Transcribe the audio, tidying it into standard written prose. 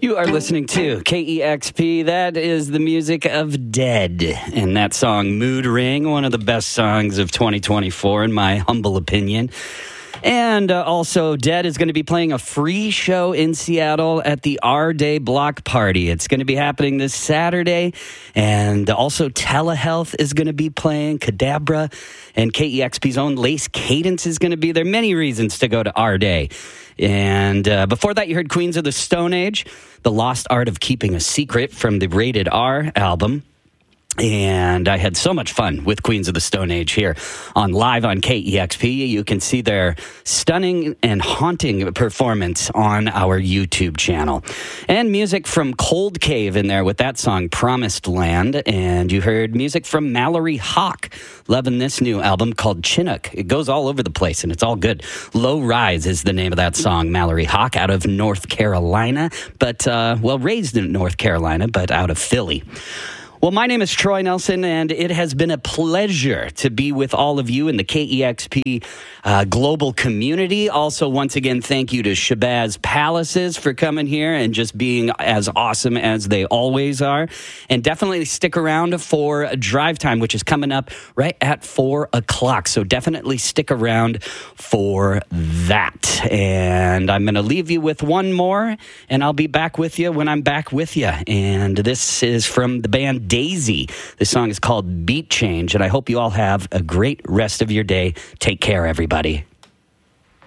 You are listening to KEXP. That is the music of Dead. And that song, Mood Ring, one of the best songs of 2024, in my humble opinion. And also, Dead is going to be playing a free show in Seattle at the Our Day Block Party. It's going to be happening this Saturday. And also, Telehealth is going to be playing, Cadabra, and KEXP's own Lace Cadence is going to be there. Many reasons to go to Our Day. And before that, you heard Queens of the Stone Age, The Lost Art of Keeping a Secret from the Rated R album. And I had so much fun with Queens of the Stone Age here live on KEXP. You can see their stunning and haunting performance on our YouTube channel. And music from Cold Cave in there with that song, Promised Land. And you heard music from Mallory Hawk. Loving this new album called Chinook. It goes all over the place and it's all good. Low Rise is the name of that song, Mallory Hawk, out of North Carolina. But, raised in North Carolina, but out of Philly. Well, my name is Troy Nelson, and it has been a pleasure to be with all of you in the KEXP global community. Also, once again, thank you to Shabazz Palaces for coming here and just being as awesome as they always are. And definitely stick around for Drive Time, which is coming up right at 4 o'clock. So definitely stick around for that. And I'm going to leave you with one more, and I'll be back with you when I'm back with you. And this is from the band Daisy. This song is called Beat Change, and I hope you all have a great rest of your day. Take care, everybody.